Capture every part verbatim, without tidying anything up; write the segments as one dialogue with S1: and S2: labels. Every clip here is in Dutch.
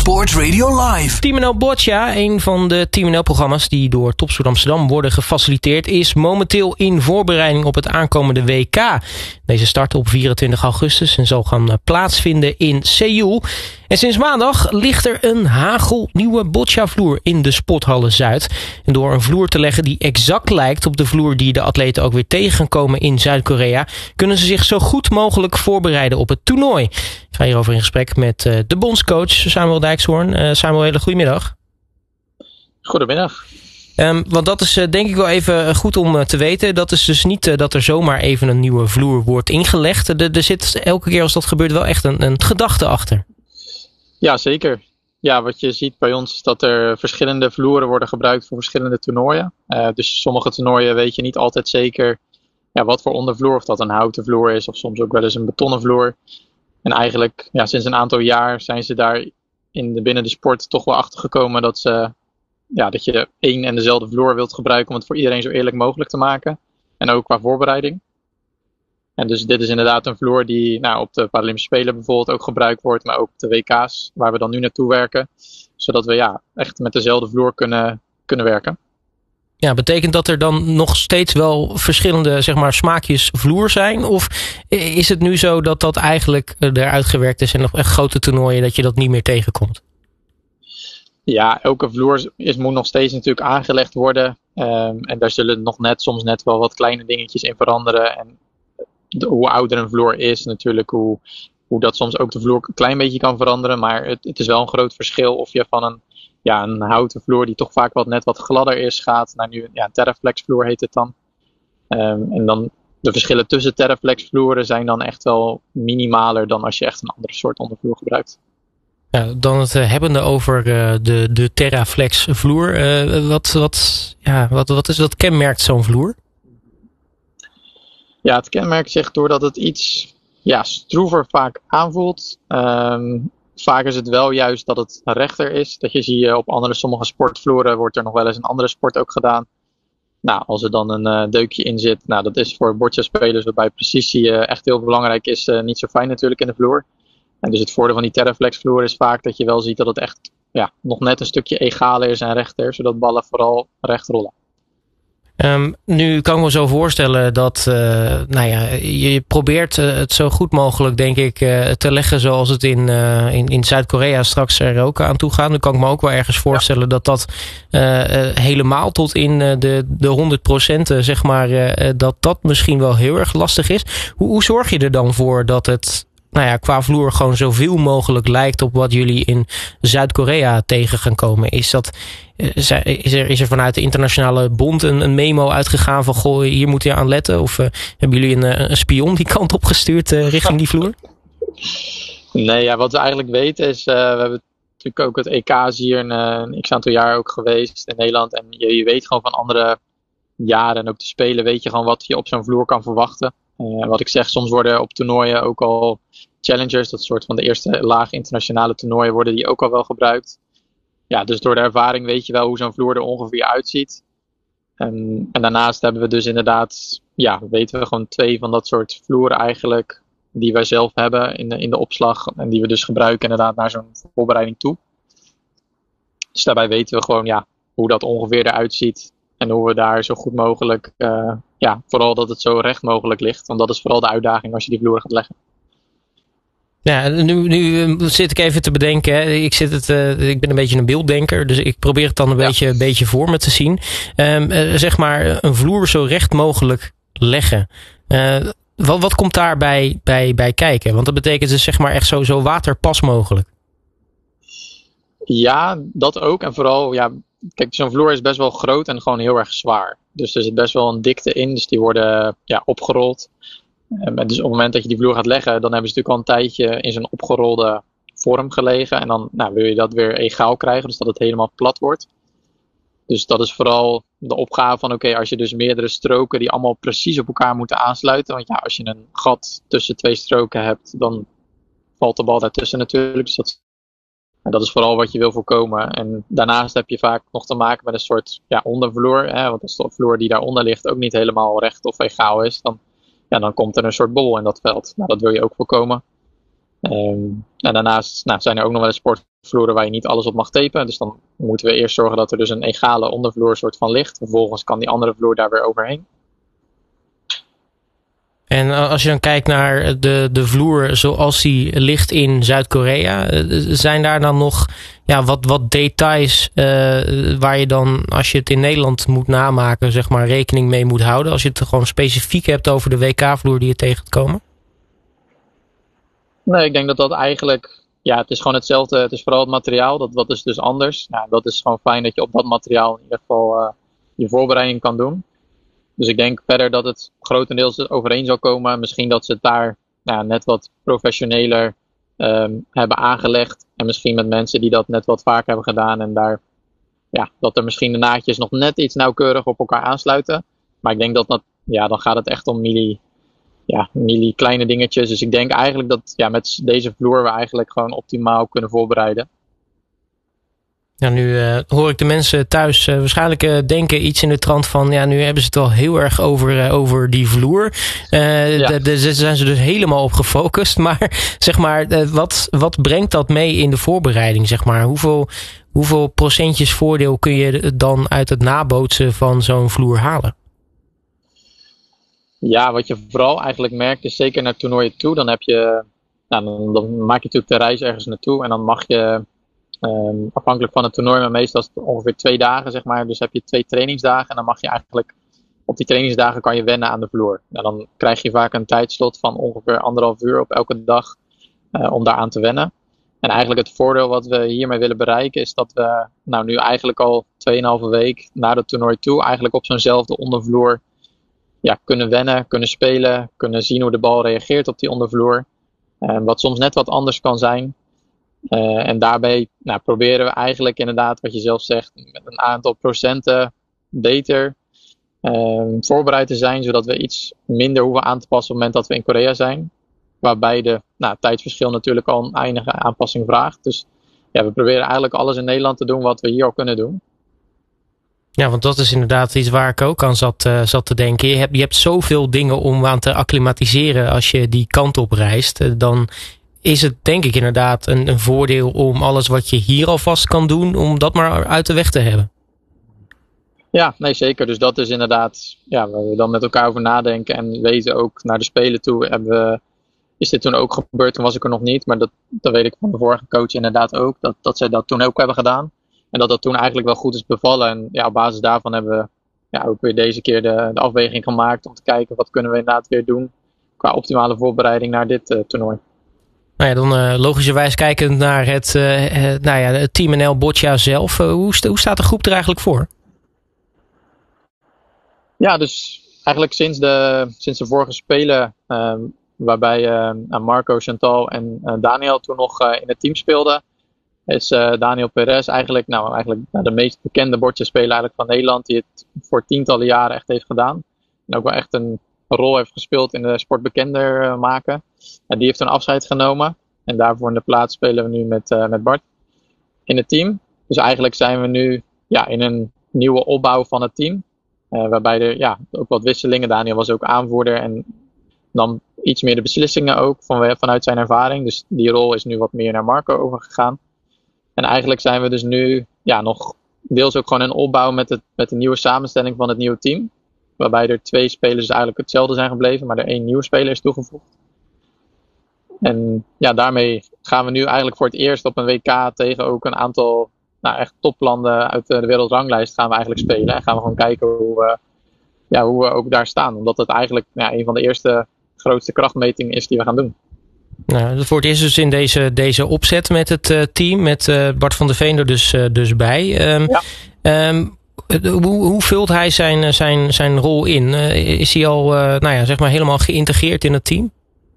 S1: Sport Radio Live.
S2: Team N L Boccia, een van de Team N L-programma's die door Topsport Amsterdam worden gefaciliteerd, is momenteel in voorbereiding op het aankomende W K. Deze start op vierentwintig augustus en zal gaan plaatsvinden in Seoul. En sinds maandag ligt er een hagelnieuwe Boccia-vloer in de Sporthallen Zuid. En door een vloer te leggen die exact lijkt op de vloer die de atleten ook weer tegen gaan komen in Zuid-Korea, kunnen ze zich zo goed mogelijk voorbereiden op het toernooi. Ik ga hierover in gesprek met uh, de bondscoach Samuel Dijkshoorn. Uh, Samuel, hele goedemiddag.
S3: Goedemiddag.
S2: Um, want dat is uh, denk ik wel even goed om uh, te weten. Dat is dus niet uh, dat er zomaar even een nieuwe vloer wordt ingelegd. Er, er zit elke keer als dat gebeurt wel echt een, een gedachte achter.
S3: Ja, zeker. Ja, wat je ziet bij ons is dat er verschillende vloeren worden gebruikt voor verschillende toernooien. Uh, dus sommige toernooien weet je niet altijd zeker ja, wat voor ondervloer. Of dat een houten vloer is of soms ook wel eens een betonnen vloer. En eigenlijk ja, sinds een aantal jaar zijn ze daar in de, binnen de sport toch wel achter gekomen dat, ze, ja, dat je één en dezelfde vloer wilt gebruiken om het voor iedereen zo eerlijk mogelijk te maken. En ook qua voorbereiding. En dus dit is inderdaad een vloer die nou, op de Paralympische Spelen bijvoorbeeld ook gebruikt wordt, maar ook op de W K's waar we dan nu naartoe werken. Zodat we ja, echt met dezelfde vloer kunnen, kunnen werken.
S2: Ja, betekent dat er dan nog steeds wel verschillende zeg maar, smaakjes vloer zijn? Of is het nu zo dat dat eigenlijk eruit gewerkt is en nog echt grote toernooien dat je dat niet meer tegenkomt?
S3: Ja, elke vloer is, moet nog steeds natuurlijk aangelegd worden. Um, en daar zullen nog net soms net wel wat kleine dingetjes in veranderen. En de, hoe ouder een vloer is natuurlijk, hoe, hoe dat soms ook de vloer een klein beetje kan veranderen. Maar het, het is wel een groot verschil of je van een, ja, een houten vloer die toch vaak wat net wat gladder is gaat naar nu ja, een Terraflex vloer heet het dan. Um, en dan de verschillen tussen Terraflex vloeren zijn dan echt wel minimaler dan als je echt een andere soort ondervloer gebruikt.
S2: Ja, dan het uh, hebbende over uh, de, de Terraflex vloer. Uh, wat, wat, ja, wat, wat is dat kenmerkt zo'n vloer?
S3: Ja, het kenmerkt zich doordat het iets ja, stroever vaak aanvoelt. Um, vaak is het wel juist dat het rechter is. Dat je ziet op andere sommige sportvloeren wordt er nog wel eens een andere sport ook gedaan. Nou, als er dan een uh, deukje in zit, nou dat is voor boccia-spelers waarbij precisie uh, echt heel belangrijk is, uh, niet zo fijn natuurlijk in de vloer. En dus het voordeel van die Terraflex vloer is vaak dat je wel ziet dat het echt ja, nog net een stukje egaler is en rechter, zodat ballen vooral recht rollen.
S2: Um, nu kan ik me zo voorstellen dat uh, nou ja, je probeert uh, het zo goed mogelijk, denk ik, uh, te leggen zoals het in, uh, in, in Zuid-Korea straks er ook aan toe gaat. Nu kan ik me ook wel ergens voorstellen ja. dat dat uh, uh, helemaal tot in uh, de, de honderd procent, uh, zeg maar, uh, dat dat misschien wel heel erg lastig is. Hoe, hoe zorg je er dan voor dat het nou ja, qua vloer gewoon zoveel mogelijk lijkt op wat jullie in Zuid-Korea tegen gaan komen? Is dat, is er, is er vanuit de internationale bond een, een memo uitgegaan van goh, hier moet je aan letten? Of uh, hebben jullie een, een spion die kant op gestuurd uh, richting die vloer?
S3: Nee, ja, wat we eigenlijk weten is, uh, we hebben natuurlijk ook het E K's hier een, een x aantal jaar ook geweest in Nederland. En je, je weet gewoon van andere jaren en ook de Spelen weet je gewoon wat je op zo'n vloer kan verwachten. Uh, wat ik zeg, soms worden op toernooien ook al challengers, dat soort van de eerste laag internationale toernooien, worden die ook al wel gebruikt. Ja, dus door de ervaring weet je wel hoe zo'n vloer er ongeveer uitziet. En, en daarnaast hebben we dus inderdaad, ja, weten we gewoon twee van dat soort vloeren eigenlijk, die wij zelf hebben in de, in de opslag en die we dus gebruiken inderdaad naar zo'n voorbereiding toe. Dus daarbij weten we gewoon, ja, hoe dat ongeveer eruit ziet. En hoe we daar zo goed mogelijk, uh, ja, vooral dat het zo recht mogelijk ligt. Want dat is vooral de uitdaging als je die vloer gaat leggen.
S2: Ja, nu, nu zit ik even te bedenken. Hè. Ik, zit het, uh, ik ben een beetje een beelddenker, dus ik probeer het dan een ja. beetje, beetje voor me te zien. Um, uh, zeg maar een vloer zo recht mogelijk leggen. Uh, wat, wat komt daarbij bij, bij kijken? Want dat betekent dus zeg maar echt zo, zo waterpas mogelijk.
S3: Ja, dat ook. En vooral, ja, kijk, zo'n vloer is best wel groot en gewoon heel erg zwaar. Dus er zit best wel een dikte in, dus die worden ja, opgerold. En dus op het moment dat je die vloer gaat leggen, dan hebben ze natuurlijk al een tijdje in zo'n opgerolde vorm gelegen. En dan nou, wil je dat weer egaal krijgen, dus dat het helemaal plat wordt. Dus dat is vooral de opgave van, oké, okay, als je dus meerdere stroken die allemaal precies op elkaar moeten aansluiten. Want ja, als je een gat tussen twee stroken hebt, dan valt de bal daartussen natuurlijk. Dus dat, en dat is vooral wat je wil voorkomen. En daarnaast heb je vaak nog te maken met een soort ja, ondervloer. Hè, want als de vloer die daaronder ligt ook niet helemaal recht of egaal is, dan ja, dan komt er een soort bol in dat veld. Nou, dat wil je ook voorkomen. Um, en daarnaast nou, zijn er ook nog wel eens vloeren waar je niet alles op mag tapen. Dus dan moeten we eerst zorgen dat er dus een egale ondervloer soort van ligt. Vervolgens kan die andere vloer daar weer overheen.
S2: En als je dan kijkt naar de, de vloer zoals die ligt in Zuid-Korea, zijn daar dan nog ja, wat, wat details uh, waar je dan, als je het in Nederland moet namaken, zeg maar, rekening mee moet houden? Als je het gewoon specifiek hebt over de W K-vloer die je tegen gaat komen?
S3: Nee, ik denk dat dat eigenlijk, ja, het is gewoon hetzelfde. Het is vooral het materiaal, dat, dat is dus anders. Ja, dat is gewoon fijn dat je op dat materiaal in ieder geval uh, je voorbereiding kan doen. Dus ik denk verder dat het grotendeels overeen zal komen. Misschien dat ze het daar nou, net wat professioneler um, hebben aangelegd. En misschien met mensen die dat net wat vaker hebben gedaan. En daar, ja, dat er misschien de naadjes nog net iets nauwkeurig op elkaar aansluiten. Maar ik denk dat dat, ja, dan gaat het echt om milli, ja, milli kleine dingetjes. Dus ik denk eigenlijk dat ja, met deze vloer we eigenlijk gewoon optimaal kunnen voorbereiden.
S2: Ja, nu uh, hoor ik de mensen thuis uh, waarschijnlijk uh, denken iets in de trant van, ja, nu hebben ze het wel heel erg over, uh, over die vloer. Uh, ja. Daar zijn ze dus helemaal op gefocust. Maar zeg maar, uh, wat, wat brengt dat mee in de voorbereiding? Zeg maar? Hoeveel, hoeveel procentjes voordeel kun je dan uit het nabootsen van zo'n vloer halen?
S3: Ja, wat je vooral eigenlijk merkt is zeker naar toernooien toe. Dan heb je, nou, dan, dan maak je natuurlijk de reis ergens naartoe en dan mag je Um, afhankelijk van het toernooi, maar meestal is het ongeveer twee dagen, zeg maar. Dus heb je twee trainingsdagen en dan mag je eigenlijk op die trainingsdagen kan je wennen aan de vloer. Nou, dan krijg je vaak een tijdslot van ongeveer anderhalf uur op elke dag uh, om daaraan te wennen. En eigenlijk het voordeel wat we hiermee willen bereiken is dat we nou nu eigenlijk al tweeënhalve week na het toernooi toe eigenlijk op zo'nzelfde ondervloer ja, kunnen wennen, kunnen spelen, kunnen zien hoe de bal reageert op die ondervloer. Uh, wat soms net wat anders kan zijn. Uh, en daarbij nou, proberen we eigenlijk inderdaad, wat je zelf zegt, met een aantal procenten beter uh, voorbereid te zijn, zodat we iets minder hoeven aan te passen op het moment dat we in Korea zijn. Waarbij de nou, tijdsverschil natuurlijk al een eindige aanpassing vraagt. Dus ja, we proberen eigenlijk alles in Nederland te doen wat we hier al kunnen doen.
S2: Ja, want dat is inderdaad iets waar ik ook aan zat, uh, zat te denken. Je hebt, je hebt zoveel dingen om aan te acclimatiseren als je die kant op reist. Uh, dan is het denk ik inderdaad een, een voordeel om alles wat je hier alvast kan doen, om dat maar uit de weg te hebben.
S3: Ja, nee zeker. Dus dat is inderdaad, ja, waar we dan met elkaar over nadenken en weten ook naar de Spelen toe. Hebben we, is dit toen ook gebeurd, toen was ik er nog niet. Maar dat, dat weet ik van de vorige coach inderdaad ook. Dat, dat zij dat toen ook hebben gedaan. En dat dat toen eigenlijk wel goed is bevallen. En ja, op basis daarvan hebben we ja, ook weer deze keer de, de afweging gemaakt om te kijken wat kunnen we inderdaad weer doen qua optimale voorbereiding naar dit uh, toernooi.
S2: Nou ja, dan uh, logischerwijs kijkend naar het, uh, uh, nou ja, het Team N L Boccia zelf. Uh, hoe, st- hoe staat de groep er eigenlijk voor? Ja, dus eigenlijk sinds de, sinds de vorige Spelen, uh, waarbij uh, Marco, Chantal en uh, Daniel toen nog uh, in het team speelden, is uh, Daniel Perez eigenlijk, nou, eigenlijk nou, de meest bekende boccia-speler eigenlijk van Nederland, die het voor tientallen jaren echt heeft gedaan. En ook wel echt een rol heeft gespeeld in de sport bekender uh, maken. En die heeft een afscheid genomen. En daarvoor in de plaats spelen we nu met, uh, met Bart in het team. Dus eigenlijk zijn we nu ja, in een nieuwe opbouw van het team. Uh, waarbij er ja, ook wat wisselingen. Daniel was ook aanvoerder en nam iets meer de beslissingen ook van, vanuit zijn ervaring. Dus die rol is nu wat meer naar Marco overgegaan. En eigenlijk zijn we dus nu ja, nog deels ook gewoon in opbouw met, het, met de nieuwe samenstelling van het nieuwe team. Waarbij er twee spelers eigenlijk hetzelfde zijn gebleven, maar er één nieuwe speler is toegevoegd. En ja, daarmee gaan we nu eigenlijk voor het eerst op een W K tegen ook een aantal nou, echt toplanden uit de wereldranglijst gaan we eigenlijk spelen. En gaan we gewoon kijken hoe, uh, ja, hoe we ook daar staan. Omdat het eigenlijk ja, een van de eerste grootste krachtmetingen is die we gaan doen. Nou, voor het eerst dus in deze, deze opzet met het uh, team, met uh, Bart van der Veen er dus, uh, dus bij. Um, ja. um, Hoe, hoe vult hij zijn, zijn, zijn rol in? Uh, is hij al uh, nou ja, zeg maar helemaal geïntegreerd in het team?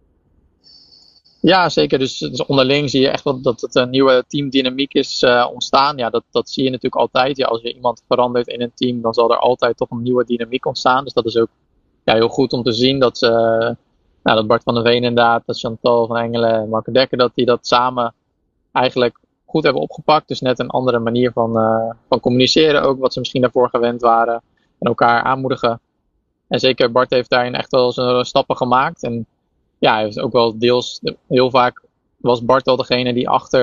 S3: Ja, zeker. Dus, dus onderling zie je echt wel dat het een nieuwe teamdynamiek is uh, ontstaan. Ja, dat, dat zie je natuurlijk altijd. Ja, als je iemand verandert in een team, dan zal er altijd toch een nieuwe dynamiek ontstaan. Dus dat is ook ja, heel goed om te zien dat, uh, nou, dat Bart van der Veen inderdaad, dat Chantal van Engelen en Marco Dekker, dat die dat samen eigenlijk goed hebben opgepakt. Dus net een andere manier van, uh, van communiceren ook, wat ze misschien daarvoor gewend waren. En elkaar aanmoedigen. En zeker Bart heeft daarin echt wel zijn stappen gemaakt. En ja, hij heeft ook wel deels, heel vaak was Bart al degene die achter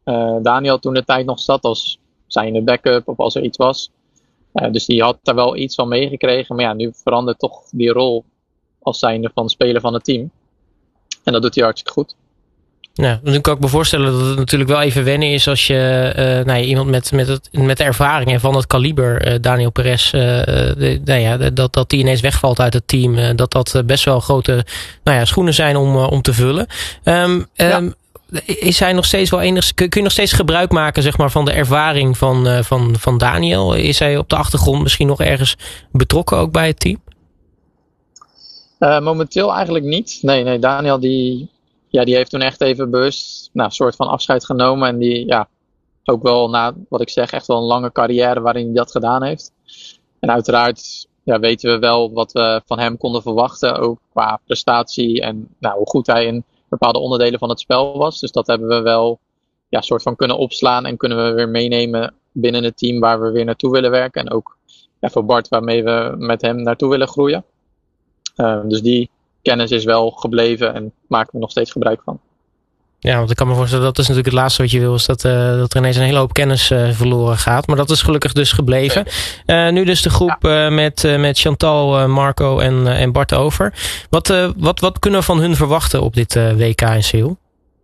S3: uh, Daniel toen de tijd nog zat als zijnde backup of als er iets was. Uh, dus die had daar wel iets van meegekregen. Maar ja, nu verandert toch die rol als zijnde van speler van het team. En dat doet hij hartstikke goed.
S2: Ja, dan kan ik me voorstellen dat het natuurlijk wel even wennen is als je uh, nou ja, iemand met, met, het, met de ervaring en van het kaliber, uh, Daniel Perez, uh, de, nou ja, dat, dat die ineens wegvalt uit het team. Uh, dat dat best wel grote nou ja, schoenen zijn om, uh, om te vullen. Um, ja. um, is hij nog steeds wel enigszins, kun je nog steeds gebruik maken zeg maar, van de ervaring van, uh, van, van Daniel? Is hij op de achtergrond misschien nog ergens betrokken ook bij het team?
S3: Uh, momenteel eigenlijk niet. Nee, nee, Daniel die... Ja, die heeft toen echt even bewust nou, een soort van afscheid genomen. En die, ja, ook wel na, wat ik zeg, echt wel een lange carrière waarin hij dat gedaan heeft. En uiteraard ja, weten we wel wat we van hem konden verwachten. Ook qua prestatie en nou, hoe goed hij in bepaalde onderdelen van het spel was. Dus dat hebben we wel ja, een soort van kunnen opslaan. En kunnen we weer meenemen binnen het team waar we weer naartoe willen werken. En ook ja, voor Bart waarmee we met hem naartoe willen groeien. Uh, dus die... kennis is wel gebleven en maken we nog steeds gebruik van.
S2: Ja, want ik kan me voorstellen, dat is natuurlijk het laatste wat je wil, is dat, uh, dat er ineens een hele hoop kennis uh, verloren gaat. Maar dat is gelukkig dus gebleven. Uh, nu dus de groep ja. uh, met, uh, met Chantal, uh, Marco en, uh, en Bart over. Wat, uh, wat, wat kunnen we van hun verwachten op dit uh, W K in Seoul?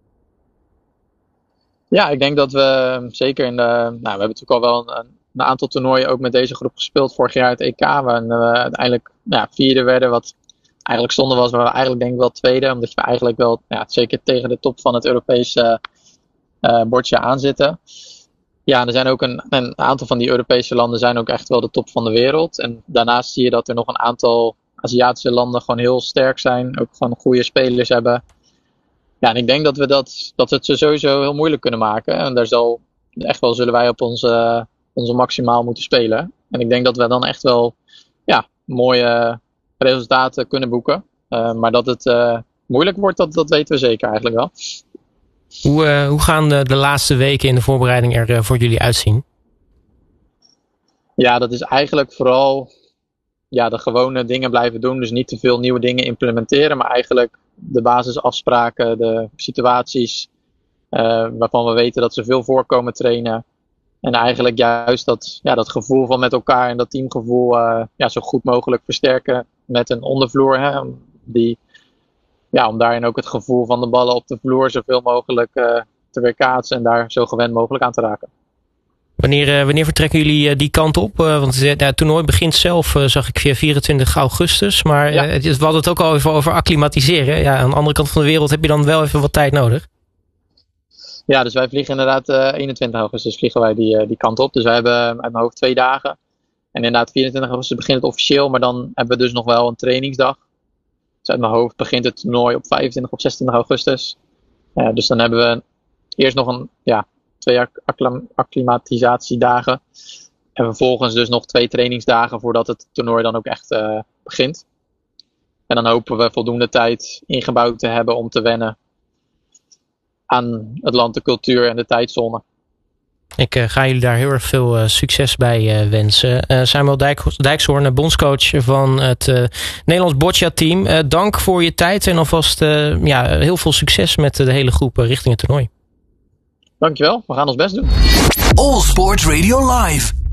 S2: Ja, ik denk dat we zeker in de... Nou, we hebben natuurlijk al wel een, een aantal toernooien ook met deze groep gespeeld. Vorig jaar het E K, waarin we uiteindelijk nou, vierde werden, wat... eigenlijk zonde was, maar we eigenlijk denk ik wel tweede. Omdat we eigenlijk wel ja, zeker tegen de top van het Europese uh, bordje aanzitten. Ja, en er zijn ook een, een aantal van die Europese landen zijn ook echt wel de top van de wereld. En daarnaast zie je dat er nog een aantal Aziatische landen gewoon heel sterk zijn. Ook gewoon goede spelers hebben. Ja, en ik denk dat we dat, dat we het ze sowieso heel moeilijk kunnen maken. En daar zal echt wel zullen wij op onze, onze maximaal moeten spelen. En ik denk dat we dan echt wel ja, mooie resultaten kunnen boeken. Uh, maar dat het uh, moeilijk wordt, dat, dat weten we zeker eigenlijk wel. Hoe, uh, hoe gaan de, de laatste weken in de voorbereiding er uh, voor jullie uitzien?
S3: Ja, dat is eigenlijk vooral ja, de gewone dingen blijven doen. Dus niet te veel nieuwe dingen implementeren. Maar eigenlijk de basisafspraken, de situaties uh, waarvan we weten dat ze veel voorkomen trainen. En eigenlijk juist dat, ja, dat gevoel van met elkaar en dat teamgevoel uh, ja, zo goed mogelijk versterken met een ondervloer. Hè, die, ja, om daarin ook het gevoel van de ballen op de vloer zoveel mogelijk uh, te weerkaatsen en daar zo gewend mogelijk aan te raken. Wanneer, uh, wanneer vertrekken jullie uh, die kant op? Uh, want uh, het toernooi begint zelf, uh, zag ik, via vierentwintig augustus. Maar ja. uh, we hadden het ook al even over acclimatiseren. Ja, aan de andere kant van de wereld heb je dan wel even wat tijd nodig. Ja, dus wij vliegen inderdaad uh, eenentwintig augustus vliegen wij die, uh, die kant op. Dus wij hebben uit mijn hoofd twee dagen. En inderdaad vierentwintig augustus begint het officieel. Maar dan hebben we dus nog wel een trainingsdag. Dus uit mijn hoofd begint het toernooi op vijfentwintig of zesentwintig augustus. Uh, dus dan hebben we eerst nog een, ja, twee acclim- acclimatisatiedagen. En vervolgens dus nog twee trainingsdagen voordat het toernooi dan ook echt uh, begint. En dan hopen we voldoende tijd ingebouwd te hebben om te wennen aan het land, de cultuur en de tijdzone. Ik uh, ga jullie daar heel erg veel uh, succes bij uh, wensen. Uh, Samuel Dijk, Dijkshoorn, bondscoach van het uh, Nederlands boccia-team. Uh, dank voor je tijd en alvast uh, ja, heel veel succes met uh, de hele groep uh, richting het toernooi. Dankjewel, we gaan ons best doen. All Sports Radio Live.